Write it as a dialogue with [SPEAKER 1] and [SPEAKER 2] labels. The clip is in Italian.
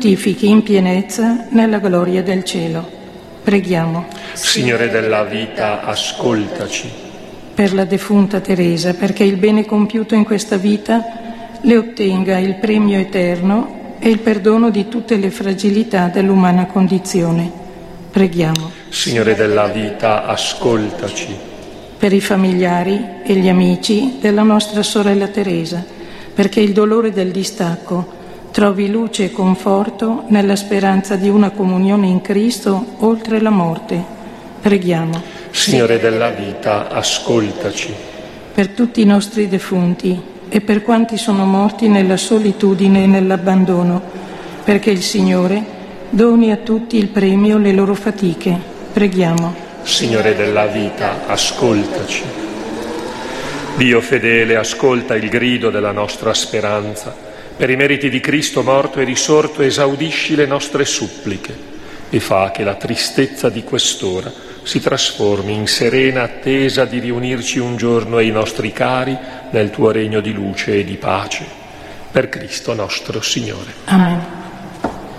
[SPEAKER 1] vivifichi in pienezza nella gloria del cielo. Preghiamo.
[SPEAKER 2] Signore della vita, ascoltaci.
[SPEAKER 1] Per la defunta Teresa, perché il bene compiuto in questa vita le ottenga il premio eterno e il perdono di tutte le fragilità dell'umana condizione. Preghiamo.
[SPEAKER 2] Signore della vita, ascoltaci.
[SPEAKER 1] Per i familiari e gli amici della nostra sorella Teresa, perché il dolore del distacco trovi luce e conforto nella speranza di una comunione in Cristo oltre la morte. Preghiamo.
[SPEAKER 2] Signore della vita, ascoltaci.
[SPEAKER 1] Per tutti i nostri defunti e per quanti sono morti nella solitudine e nell'abbandono, perché il Signore doni a tutti il premio le loro fatiche. Preghiamo.
[SPEAKER 2] Signore della vita, ascoltaci. Dio fedele, ascolta il grido della nostra speranza. Per i meriti di Cristo morto e risorto, esaudisci le nostre suppliche e fa che la tristezza di quest'ora si trasformi in serena attesa di riunirci un giorno ai nostri cari nel tuo regno di luce e di pace. Per Cristo nostro Signore.
[SPEAKER 1] Amen.